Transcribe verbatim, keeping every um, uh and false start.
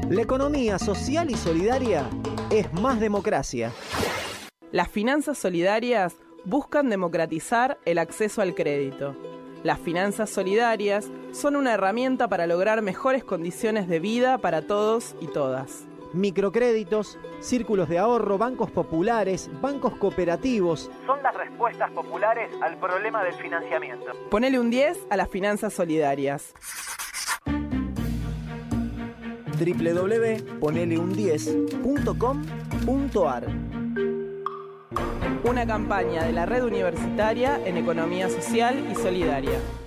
La economía social y solidaria es más democracia. Las finanzas solidarias buscan democratizar el acceso al crédito. Las finanzas solidarias son una herramienta para lograr mejores condiciones de vida para todos y todas. Microcréditos, círculos de ahorro, bancos populares, bancos cooperativos son las respuestas populares al problema del financiamiento. Ponele un diez a las finanzas solidarias. doble u doble u doble u punto ponele un diez punto com punto a r. Una campaña de la Red Universitaria en Economía Social y Solidaria.